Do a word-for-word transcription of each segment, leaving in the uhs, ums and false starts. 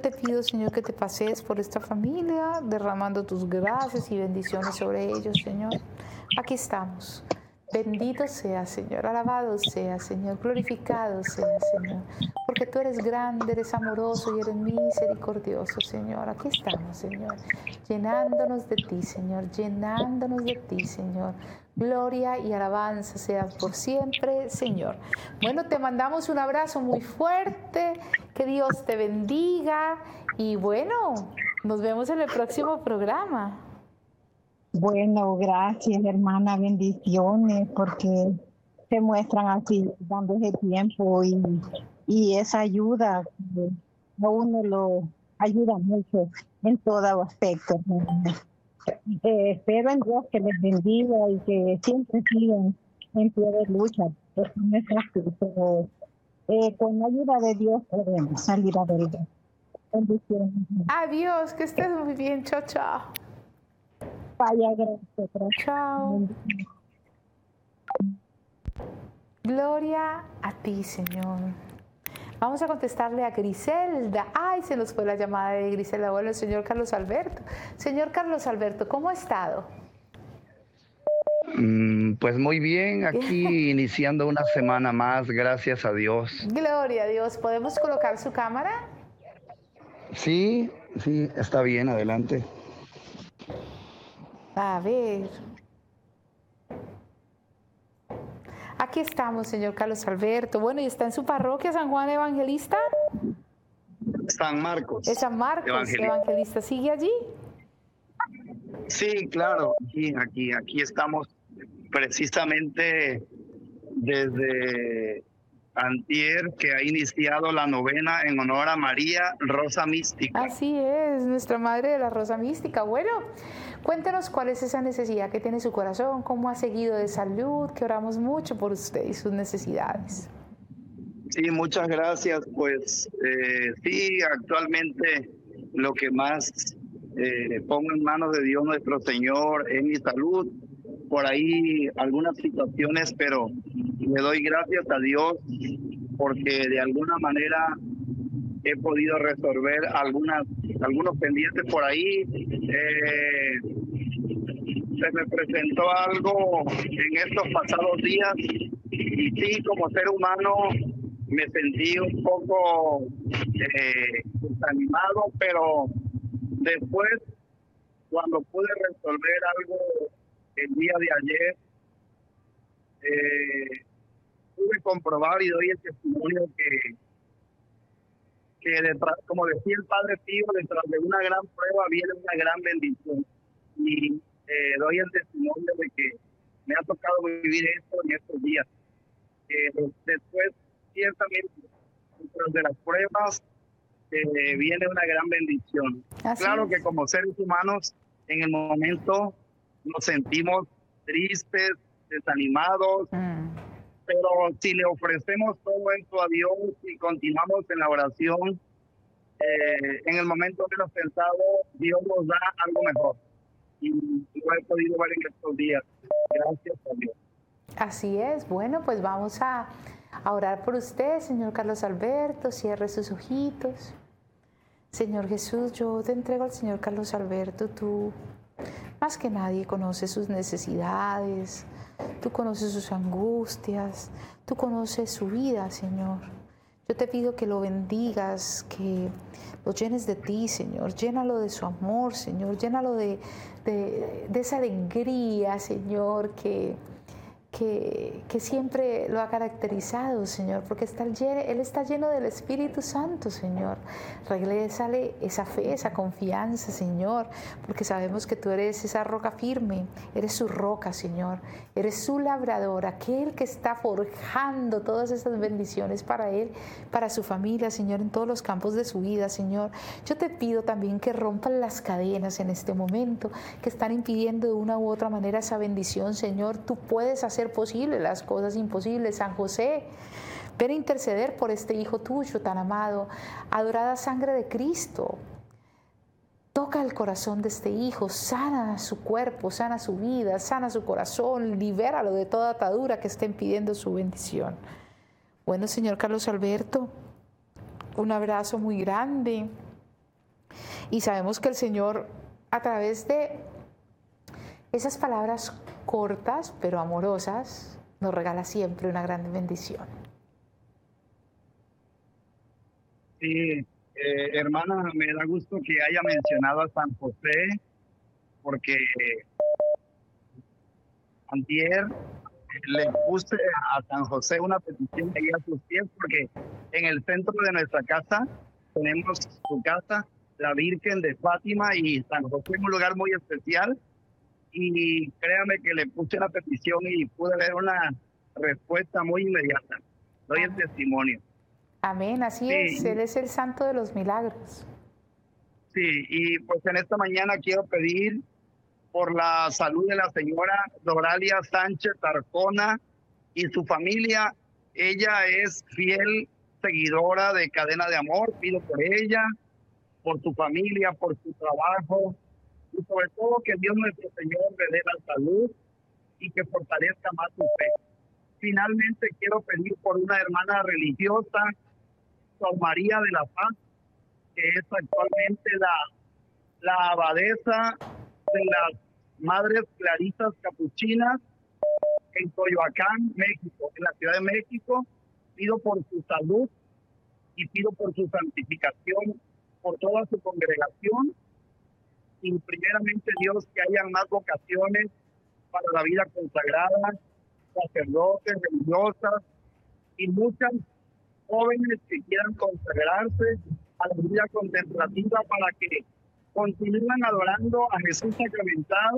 te pido, Señor, que te pasees por esta familia, derramando tus gracias y bendiciones sobre ellos, Señor. Aquí estamos. Bendito sea, Señor, alabado sea, Señor, glorificado sea, Señor, porque tú eres grande, eres amoroso y eres misericordioso, Señor. Aquí estamos, Señor, llenándonos de ti, Señor, llenándonos de ti, Señor. Gloria y alabanza sea por siempre, Señor. Bueno, te mandamos un abrazo muy fuerte, que Dios te bendiga y bueno, nos vemos en el próximo programa. Bueno, gracias, hermana, bendiciones, porque se muestran así, dando ese tiempo y, y esa ayuda, que a uno lo ayuda mucho en todo aspecto. Eh, espero en Dios que les bendiga y que siempre sigan en pie de lucha. Eso no es fácil, pero eh, con la ayuda de Dios podemos salir adelante. Bendiciones. Adiós, que estés muy bien. Chao, chao. Vaya, gracias, gracias. Chao. Gloria a ti, Señor. Vamos a contestarle a Griselda. Ay, se nos fue la llamada de Griselda. Bueno, el señor Carlos Alberto. Señor Carlos Alberto, ¿cómo ha estado? Mm, Pues muy bien, aquí iniciando una semana más, gracias a Dios. Gloria a Dios. ¿Podemos colocar su cámara? Sí, sí, está bien, adelante. A ver. Aquí estamos, señor Carlos Alberto. Bueno, ¿y está en su parroquia San Juan Evangelista? San Marcos. Es San Marcos Evangelista. Evangelista. ¿Sigue allí? Sí, claro, aquí, aquí, aquí estamos precisamente desde antier, que ha iniciado la novena en honor a María Rosa Mística. Así es, nuestra Madre de la Rosa Mística. Bueno, cuéntenos cuál es esa necesidad que tiene su corazón, cómo ha seguido de salud, que oramos mucho por usted y sus necesidades. Sí, muchas gracias. Pues eh, sí, actualmente lo que más eh, pongo en manos de Dios nuestro Señor es mi salud. Por ahí algunas situaciones, pero le doy gracias a Dios porque de alguna manera he podido resolver algunas algunos pendientes por ahí. Eh, se me presentó algo en estos pasados días y sí, como ser humano me sentí un poco eh, desanimado, pero después, cuando pude resolver algo el día de ayer, eh, pude comprobar y doy el testimonio que, que detrás, como decía el Padre Pío, detrás de una gran prueba viene una gran bendición. Y eh, doy el testimonio de que me ha tocado vivir esto en estos días. Eh, después, ciertamente, detrás de las pruebas eh, viene una gran bendición. Así Claro es. que como seres humanos, en el momento nos sentimos tristes, desanimados, Mm. pero si le ofrecemos todo esto a Dios y continuamos en la oración, eh, en el momento menos pensado, Dios nos da algo mejor. Y lo he podido ver en estos días. Gracias a Dios. Así es. Bueno, pues vamos a, a orar por usted, señor Carlos Alberto. Cierre sus ojitos. Señor Jesús, yo te entrego al señor Carlos Alberto. Tú, más que nadie, conoces sus necesidades. Tú conoces sus angustias. Tú conoces su vida, Señor. Yo te pido que lo bendigas, que lo llenes de ti, Señor. Llénalo de su amor, Señor. Llénalo de, de, de esa alegría, Señor, que, que, que siempre lo ha caracterizado, Señor, porque está lleno, Él está lleno del Espíritu Santo, Señor. Regrésale esa fe, esa confianza, Señor, porque sabemos que tú eres esa roca firme, eres su roca, Señor, eres su labrador, aquel que está forjando todas esas bendiciones para Él, para su familia, Señor, en todos los campos de su vida, Señor. Yo te pido también que rompan las cadenas en este momento, que están impidiendo de una u otra manera esa bendición, Señor. Tú puedes hacer posible las cosas imposibles, San José. Ven a interceder por este hijo tuyo tan amado. Adorada sangre de Cristo, toca el corazón de este hijo, sana su cuerpo, sana su vida, sana su corazón, libéralo de toda atadura que esté impidiendo su bendición. Bueno, señor Carlos Alberto, un abrazo muy grande. Y sabemos que el Señor, a través de esas palabras cortas pero amorosas, nos regala siempre una gran bendición. Sí, eh, hermana, me da gusto que haya mencionado a San José, porque antier le puse a San José una petición ahí a sus pies, porque en el centro de nuestra casa tenemos su casa, la Virgen de Fátima, y San José es un lugar muy especial. Y créame que le puse la petición y pude ver una respuesta muy inmediata. Doy el testimonio. Amén, así Sí. es, Él es el santo de los milagros. Sí, y pues en esta mañana quiero pedir por la salud de la señora Doralia Sánchez Arjona y su familia. Ella es fiel seguidora de Cadena de Amor. Pido por ella, por su familia, por su trabajo, y sobre todo que Dios nuestro Señor le dé la salud y que fortalezca más su fe. Finalmente quiero pedir por una hermana religiosa, Sor María de la Paz, que es actualmente la, la abadesa de las Madres Clarisas Capuchinas en Coyoacán, México, en la Ciudad de México. Pido por su salud y pido por su santificación, por toda su congregación, y primeramente Dios, que hayan más vocaciones para la vida consagrada, sacerdotes, religiosas y muchas jóvenes que quieran consagrarse a la vida contemplativa para que continúen adorando a Jesús sacramentado,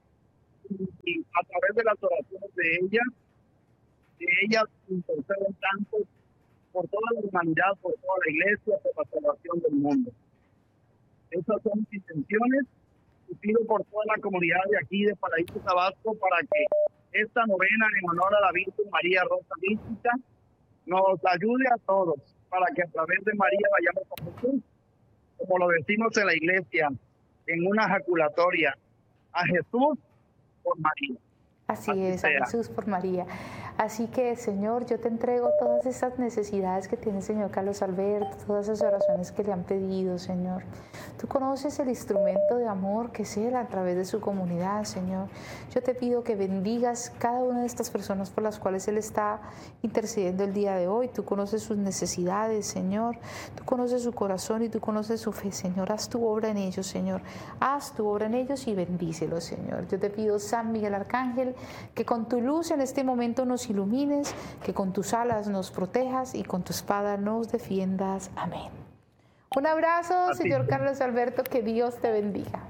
y a través de las oraciones de ellas, de ellas interceden tanto por toda la humanidad, por toda la iglesia, por la salvación del mundo. Esas son mis intenciones, y pido por toda la comunidad de aquí de Paraíso Tabasco para que esta novena en honor a la Virgen María Rosa Mística nos ayude a todos, para que a través de María vayamos a Jesús, como lo decimos en la iglesia, en una jaculatoria, a Jesús por María. Así, Así es, sea. a Jesús por María. Así que, Señor, yo te entrego todas esas necesidades que tiene el Señor Carlos Alberto, todas esas oraciones que le han pedido, Señor. Tú conoces el instrumento de amor que es Él a través de su comunidad, Señor. Yo te pido que bendigas cada una de estas personas por las cuales Él está intercediendo el día de hoy. Tú conoces sus necesidades, Señor. Tú conoces su corazón y tú conoces su fe, Señor. Haz tu obra en ellos, Señor. Haz tu obra en ellos y bendícelos, Señor. Yo te pido, San Miguel Arcángel, que con tu luz en este momento nos ilumines, que con tus alas nos protejas y con tu espada nos defiendas. Amén. Un abrazo, señor Carlos Alberto, que Dios te bendiga.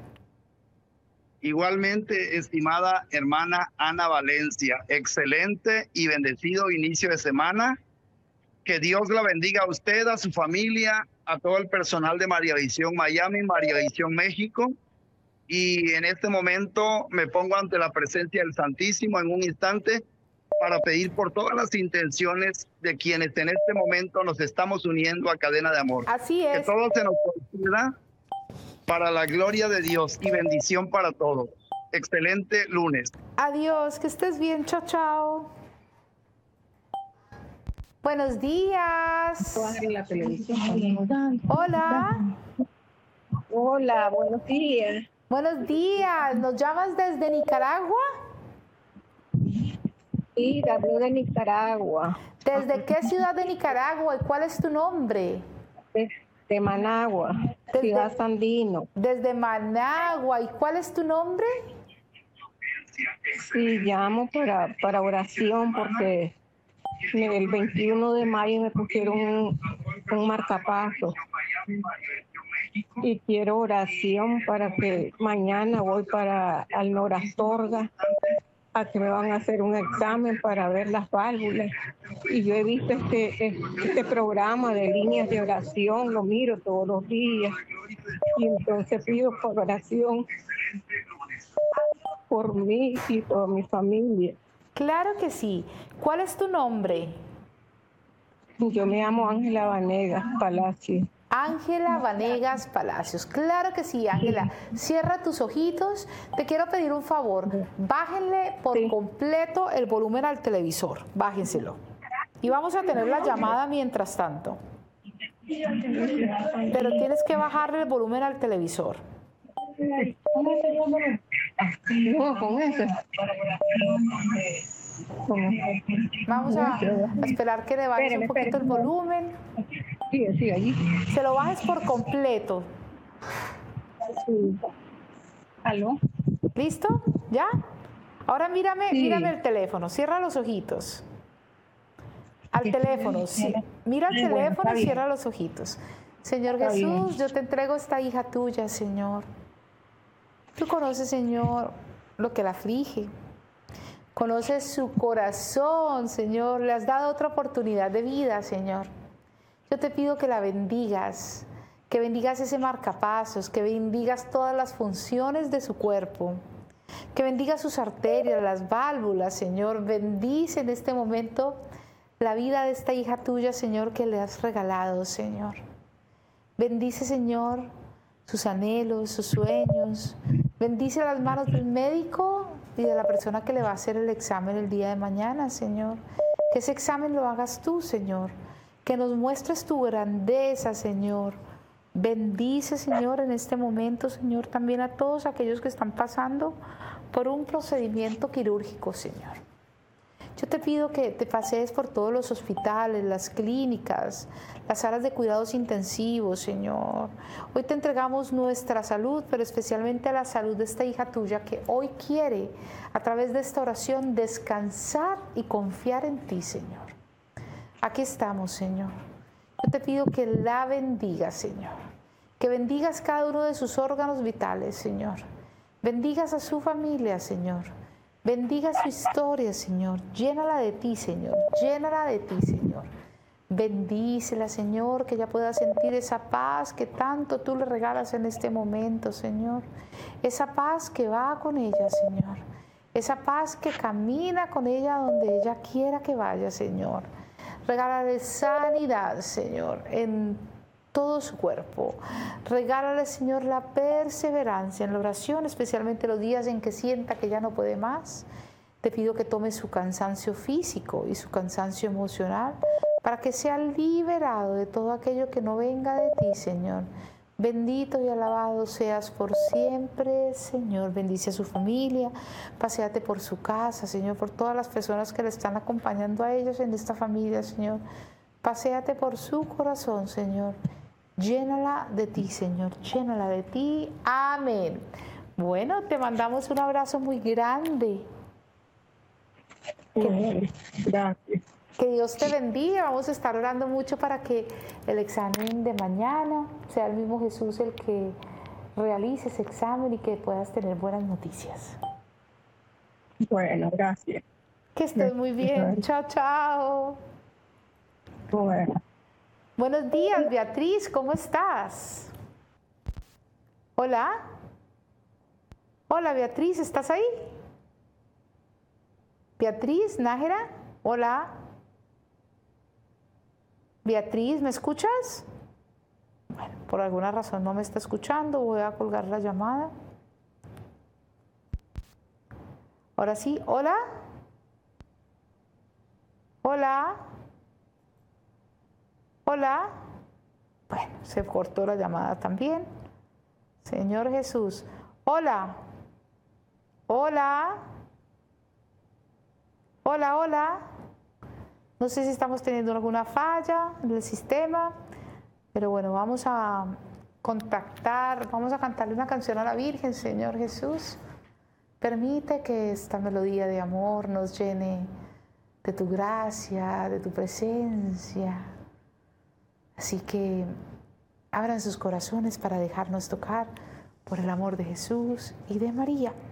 Igualmente, estimada hermana Ana Valencia, excelente y bendecido inicio de semana. Que Dios la bendiga a usted, a su familia, a todo el personal de María Visión Miami, María Visión México. Y en este momento me pongo ante la presencia del Santísimo en un instante para pedir por todas las intenciones de quienes en este momento nos estamos uniendo a Cadena de Amor. Así es. Que todo se nos conceda para la gloria de Dios y bendición para todos. Excelente lunes. Adiós, que estés bien. Chao, chao. Buenos días. Hola. Hola, buenos días. Buenos días. ¿Nos llamas desde Nicaragua? Sí, hablo de Nicaragua. ¿Desde qué ciudad de Nicaragua y cuál es tu nombre? De, de Managua, Desde- Ciudad Sandino. Desde Managua. ¿Y cuál es tu nombre? Sí, llamo para, para oración porque el veintiuno de mayo me pusieron un, un marcapaso. Y quiero oración para que mañana voy para al Norastorga a que me van a hacer un examen para ver las válvulas. Y yo he visto este, este programa de líneas de oración, lo miro todos los días. Y entonces pido por oración por mí y por mi familia. Claro que sí. ¿Cuál es tu nombre? Yo me llamo Ángela Vanegas Palacio. Ángela Vanegas Palacios. Claro que sí, Ángela. Cierra tus ojitos. Te quiero pedir un favor. Bájenle por Sí. completo el volumen al televisor. Bájenselo. Y vamos a tener la llamada mientras tanto. Pero tienes que bajarle el volumen al televisor. No, con ese. Vamos a, a esperar que le bajes un poquito el volumen. Sí, sí, allí. Se lo bajes por completo. Sí. ¿Aló? ¿Listo? ¿Ya? Ahora mírame, Sí. mírame el teléfono. Cierra los ojitos. Al teléfono, sí. Mira el Bueno, teléfono está y bien. cierra los ojitos. Señor Está Jesús, bien. yo te entrego esta hija tuya, Señor. Tú conoces, Señor, lo que la aflige. Conoces su corazón, Señor. Le has dado otra oportunidad de vida, Señor. Yo te pido que la bendigas, que bendigas ese marcapasos, que bendigas todas las funciones de su cuerpo, que bendigas sus arterias, las válvulas, Señor. Bendice en este momento la vida de esta hija tuya, Señor, que le has regalado, Señor. Bendice, Señor, sus anhelos, sus sueños. Bendice las manos del médico y de la persona que le va a hacer el examen el día de mañana, Señor. Que ese examen lo hagas tú, Señor. Que nos muestres tu grandeza, Señor. Bendice, Señor, en este momento, Señor, también a todos aquellos que están pasando por un procedimiento quirúrgico, Señor. Yo te pido que te pasees por todos los hospitales, las clínicas, las salas de cuidados intensivos, Señor. Hoy te entregamos nuestra salud, pero especialmente la salud de esta hija tuya que hoy quiere, a través de esta oración, descansar y confiar en ti, Señor. Aquí estamos, Señor. Yo te pido que la bendigas, Señor. Que bendigas cada uno de sus órganos vitales, Señor. Bendigas a su familia, Señor. Bendiga su historia, Señor. Llénala de ti, Señor. Llénala de ti, Señor. Bendícela, Señor, que ella pueda sentir esa paz que tanto tú le regalas en este momento, Señor. Esa paz que va con ella, Señor. Esa paz que camina con ella donde ella quiera que vaya, Señor. Regálale sanidad, Señor, en todo su cuerpo. Regálale, Señor, la perseverancia en la oración, especialmente los días en que sienta que ya no puede más. Te pido que tome su cansancio físico y su cansancio emocional para que sea liberado de todo aquello que no venga de ti, Señor. Bendito y alabado seas por siempre, Señor. Bendice a su familia, paséate por su casa, Señor, por todas las personas que le están acompañando a ellos en esta familia, Señor. Paséate por su corazón, Señor. Llénala de ti, Señor. Llénala de ti. Amén. Bueno, te mandamos un abrazo muy grande. Que, Gracias. que Dios te bendiga. Vamos a estar orando mucho para que el examen de mañana sea el mismo Jesús el que realice ese examen y que puedas tener buenas noticias. Bueno, gracias. Que estés muy bien. Chao, chao. Bueno. Buenos días, Beatriz. ¿Cómo estás? Hola. Hola, Beatriz. ¿Estás ahí? Beatriz, Nájera. Hola. Beatriz, ¿me escuchas? Bueno, por alguna razón no me está escuchando. Voy a colgar la llamada. Ahora sí. Hola. Hola. Hola. Bueno, se cortó la llamada también. Señor Jesús. Hola. Hola. Hola, hola. No sé si estamos teniendo alguna falla en el sistema, pero bueno, vamos a contactar, vamos a cantarle una canción a la Virgen, Señor Jesús. Permite que esta melodía de amor nos llene de tu gracia, de tu presencia. Así que abran sus corazones para dejarnos tocar por el amor de Jesús y de María.